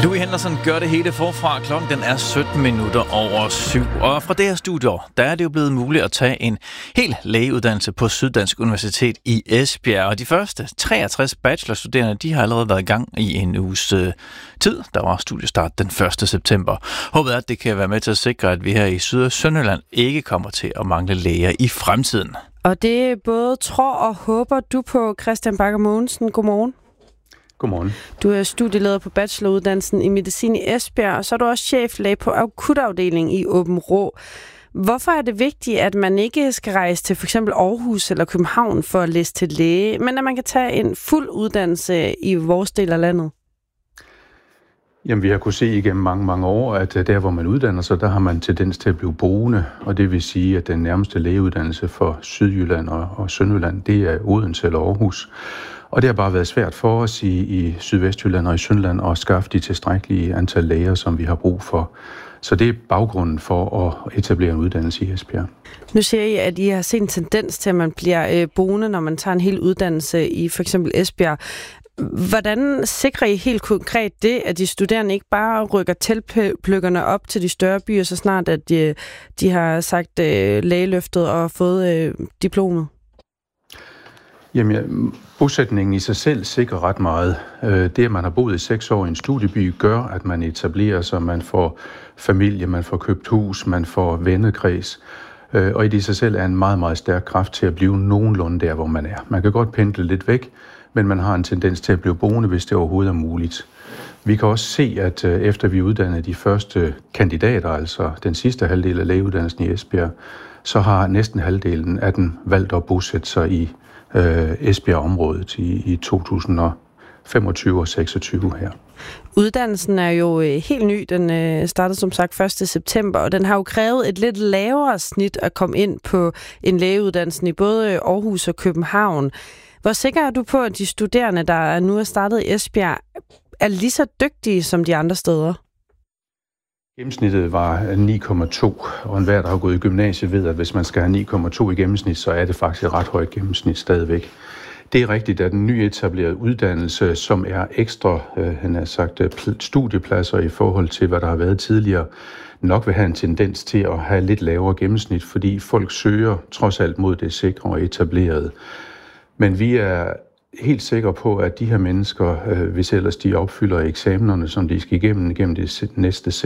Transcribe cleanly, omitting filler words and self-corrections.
Louis Henderson gør det hele forfra. Klokken den er 17 minutter over 7. Og fra det her studie, der er det jo blevet muligt at tage en hel lægeuddannelse på Syddansk Universitet i Esbjerg. Og de første 63 bachelorstuderende, de har allerede været i gang i en uges tid. Der var studiestart den 1. september. Håbet er, at det kan være med til at sikre, at vi her i Syd- og Sønderjylland ikke kommer til at mangle læger i fremtiden. Og det både tror og håber du på, Christian Bakker Mogensen. Godmorgen. Godmorgen. Du er studieleder på bacheloruddannelsen i medicin i Esbjerg, og så er du også cheflæge på akutafdelingen i Aabenraa. Hvorfor er det vigtigt, at man ikke skal rejse til f.eks. Aarhus eller København for at læse til læge, men at man kan tage en fuld uddannelse i vores del af landet? Jamen, vi har kunnet se igennem mange år, at der, hvor man uddanner sig, der har man tendens til at blive boende. Og det vil sige, at den nærmeste lægeuddannelse for Sydjylland og Sønderjylland, det er Odense eller Aarhus. Og det har bare været svært for os i Sydvestjylland og i Sønderjylland at skaffe de tilstrækkelige antal læger, som vi har brug for. Så det er baggrunden for at etablere en uddannelse i Esbjerg. Nu siger I, at I har set en tendens til, at man bliver boende, når man tager en hel uddannelse i for eksempel Esbjerg. Hvordan sikrer I helt konkret det, at de studerende ikke bare rykker teltplukkerne op til de større byer, så snart at de har sagt lægeløftet og fået diplomet? Jamen, bosætningen i sig selv sikrer ret meget. Det, at man har boet i 6 år i en studieby, gør, at man etablerer sig, man får familie, man får købt hus, man får vennekreds. Og i det i sig selv er en meget, meget stærk kraft til at blive nogenlunde der, hvor man er. Man kan godt pendle lidt væk, men man har en tendens til at blive boende, hvis det overhovedet er muligt. Vi kan også se, at efter vi uddannede de første kandidater, altså den sidste halvdel af lægeuddannelsen i Esbjerg, så har næsten halvdelen af den valgt at bosætte sig i Esbjerg-området i 2025 og 26 her. Uddannelsen er jo helt ny. Den startede som sagt 1. september, og den har jo krævet et lidt lavere snit at komme ind på en lægeuddannelse i både Aarhus og København. Hvor sikker er du på, at de studerende, der nu er startet i Esbjerg, er lige så dygtige som de andre steder? Gennemsnittet var 9,2, og enhver, der har gået i gymnasiet, ved, at hvis man skal have 9,2 i gennemsnit, så er det faktisk et ret højt gennemsnit stadigvæk. Det er rigtigt, at den nyetablerede uddannelse, som er ekstra studiepladser i forhold til, hvad der har været tidligere, nok vil have en tendens til at have lidt lavere gennemsnit, fordi folk søger trods alt mod det sikre og etablerede. Men vi er helt sikre på, at de her mennesker, hvis ellers de opfylder eksamenerne, som de skal igennem det næste